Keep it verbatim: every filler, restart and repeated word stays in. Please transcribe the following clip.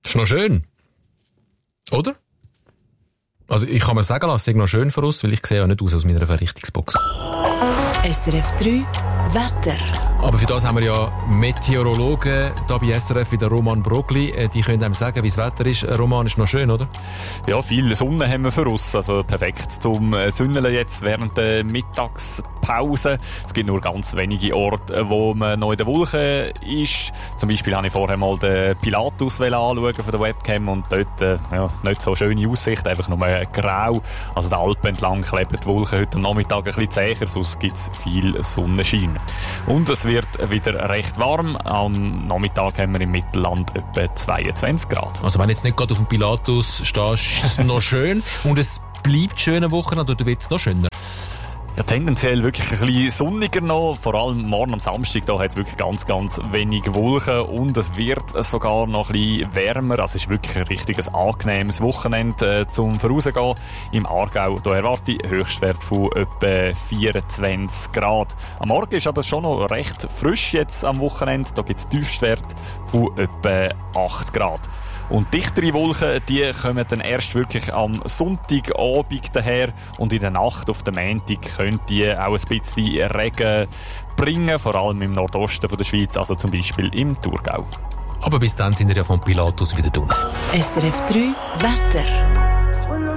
Ist noch schön. Oder? Also ich kann mir sagen lassen, es ist noch schön für uns, weil ich sehe ja nicht aus aus meiner Verrichtungsbox. S R F drei Wetter. Aber für das haben wir ja Meteorologen da bei S R F wie der Roman Brogli. Die können einem sagen, wie das Wetter ist. Roman, ist noch schön, oder? Ja, viel Sonne haben wir für uns. Also perfekt zum Sünneln jetzt während der Mittagspause. Es gibt nur ganz wenige Orte, wo man noch in der Wolke ist. Zum Beispiel habe ich vorher mal den Pilatus anschauen von der Webcam und dort äh, ja, nicht so schöne Aussicht, einfach nur grau. Also der Alpen entlang kleben die Wolken heute am Nachmittag ein bisschen zäher, sonst gibt es viel Sonnenschein. Und es wird wieder recht warm. Am Nachmittag haben wir im Mittelland etwa zweiundzwanzig Grad. Also wenn du jetzt nicht gerade auf dem Pilatus stehst, ist es noch schön. Und es bleibt schöne Wochen, oder wird es noch schöner? Ja, tendenziell wirklich ein bisschen sonniger noch. Vor allem morgen am Samstag, da hat es wirklich ganz, ganz wenig Wolken und es wird sogar noch ein bisschen wärmer. Also es ist wirklich ein richtiges angenehmes Wochenende äh, zum Vorausgehen. Im Aargau, da erwarte ich Höchstwert von etwa vierundzwanzig Grad. Am Morgen ist aber schon noch recht frisch jetzt am Wochenende. Da gibt es Tiefstwert von etwa acht Grad. Und dichtere Wolken, die kommen dann erst wirklich am Sonntagabend daher und in der Nacht auf den Montag können die auch ein bisschen Regen bringen, vor allem im Nordosten der Schweiz, also zum Beispiel im Thurgau. Aber bis dann sind wir ja vom Pilatus wieder drin. S R F drei Wetter.